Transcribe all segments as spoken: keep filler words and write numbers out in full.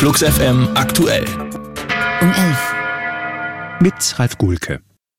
Flux F M aktuell. Um elf. Mit Ralf Guhlke.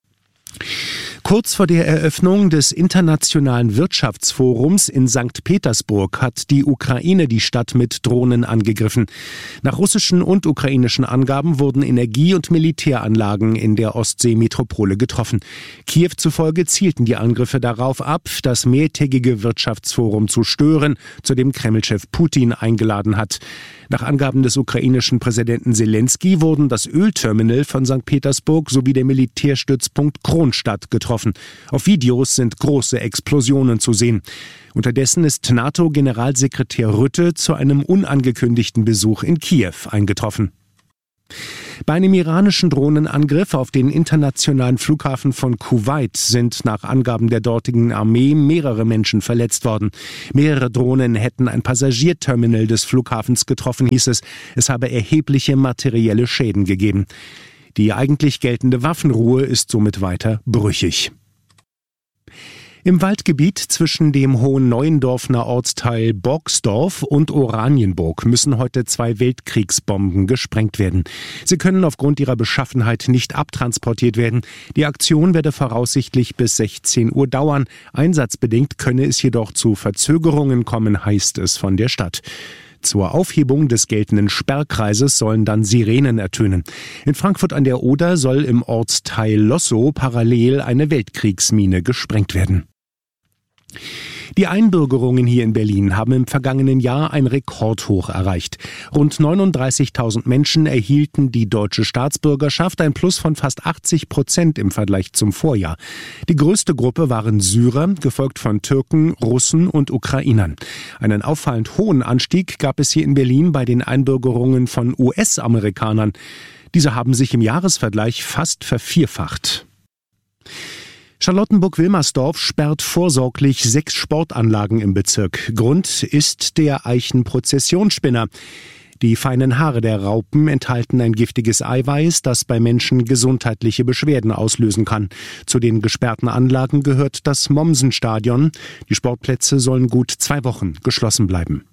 Kurz vor der Eröffnung des Internationalen Wirtschaftsforums in Sankt Petersburg hat die Ukraine die Stadt mit Drohnen angegriffen. Nach russischen und ukrainischen Angaben wurden Energie- und Militäranlagen in der Ostsee-Metropole getroffen. Kiew zufolge zielten die Angriffe darauf ab, das mehrtägige Wirtschaftsforum zu stören, zu dem Kreml-Chef Putin eingeladen hat. Nach Angaben des ukrainischen Präsidenten Selenskyj wurden das Ölterminal von Sankt Petersburg sowie der Militärstützpunkt Kronstadt getroffen. Auf Videos sind große Explosionen zu sehen. Unterdessen ist NATO-Generalsekretär Rutte zu einem unangekündigten Besuch in Kiew eingetroffen. Bei einem iranischen Drohnenangriff auf den internationalen Flughafen von Kuwait sind nach Angaben der dortigen Armee mehrere Menschen verletzt worden. Mehrere Drohnen hätten ein Passagierterminal des Flughafens getroffen, hieß es. Es habe erhebliche materielle Schäden gegeben. Die eigentlich geltende Waffenruhe ist somit weiter brüchig. Im Waldgebiet zwischen dem Hohenneuendorfener Ortsteil Borgsdorf und Oranienburg müssen heute zwei Weltkriegsbomben gesprengt werden. Sie können aufgrund ihrer Beschaffenheit nicht abtransportiert werden. Die Aktion werde voraussichtlich bis sechzehn Uhr dauern. Einsatzbedingt könne es jedoch zu Verzögerungen kommen, heißt es von der Stadt. Zur Aufhebung des geltenden Sperrkreises sollen dann Sirenen ertönen. In Frankfurt an der Oder soll im Ortsteil Lossow parallel eine Weltkriegsmine gesprengt werden. Die Einbürgerungen hier in Berlin haben im vergangenen Jahr ein Rekordhoch erreicht. Rund neununddreißigtausend Menschen erhielten die deutsche Staatsbürgerschaft, ein Plus von fast achtzig Prozent im Vergleich zum Vorjahr. Die größte Gruppe waren Syrer, gefolgt von Türken, Russen und Ukrainern. Einen auffallend hohen Anstieg gab es hier in Berlin bei den Einbürgerungen von U S-Amerikanern. Diese haben sich im Jahresvergleich fast vervierfacht. Charlottenburg-Wilmersdorf sperrt vorsorglich sechs Sportanlagen im Bezirk. Grund ist der Eichenprozessionsspinner. Die feinen Haare der Raupen enthalten ein giftiges Eiweiß, das bei Menschen gesundheitliche Beschwerden auslösen kann. Zu den gesperrten Anlagen gehört das Mommsenstadion. Die Sportplätze sollen gut zwei Wochen geschlossen bleiben.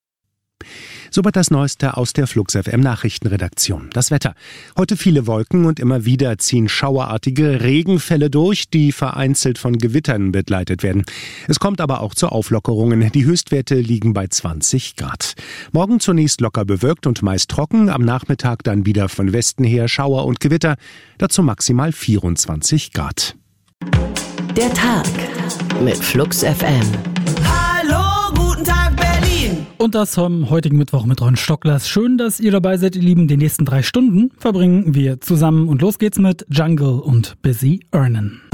Soweit das Neueste aus der Flux F M Nachrichtenredaktion. Das Wetter. Heute viele Wolken und immer wieder ziehen schauerartige Regenfälle durch, die vereinzelt von Gewittern begleitet werden. Es kommt aber auch zu Auflockerungen. Die Höchstwerte liegen bei zwanzig Grad. Morgen zunächst locker bewölkt und meist trocken. Am Nachmittag dann wieder von Westen her Schauer und Gewitter. Dazu maximal vierundzwanzig Grad. Der Tag mit Flux F M. Und das am heutigen Mittwoch mit Ron Stocklers. Schön, dass ihr dabei seid, ihr Lieben. Die nächsten drei Stunden verbringen wir zusammen. Und los geht's mit Jungle und Busy Earnin'.